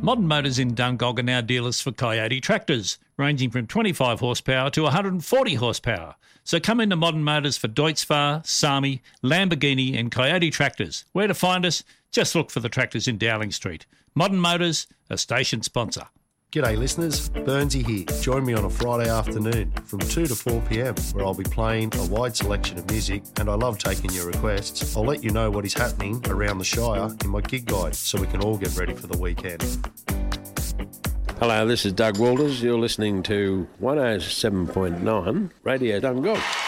Modern Motors in Dungog are now dealers for Coyote tractors, ranging from 25 horsepower to 140 horsepower. So come into Modern Motors for Deutz-Fahr, Sami, Lamborghini and Coyote tractors. Where to find us? Just look for the tractors in Dowling Street. Modern Motors, a station sponsor. G'day listeners, Burnsy here. Join me on a Friday afternoon from 2 to 4pm where I'll be playing a wide selection of music and I love taking your requests. I'll let you know what is happening around the Shire in my gig guide so we can all get ready for the weekend. Hello, this is Doug Walters. You're listening to 107.9 Radio Dungog.